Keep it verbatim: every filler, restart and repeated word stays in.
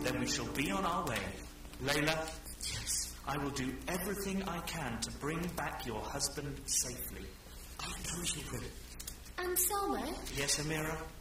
then we shall be on our way. Layla? Yes? I will do everything I can to bring back your husband safely. I know you will. And Salma? Yes, Amira?